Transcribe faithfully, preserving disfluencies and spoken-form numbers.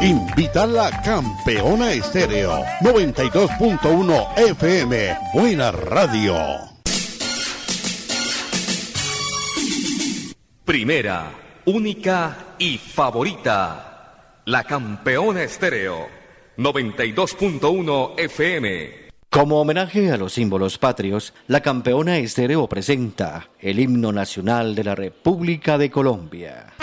Invita la Campeona Estéreo noventa y dos punto uno F M. Buena radio. Primera, única y favorita. La Campeona Estéreo noventa y dos punto uno F M. Como homenaje a los símbolos patrios, la Campeona Estéreo presenta el himno nacional de la República de Colombia.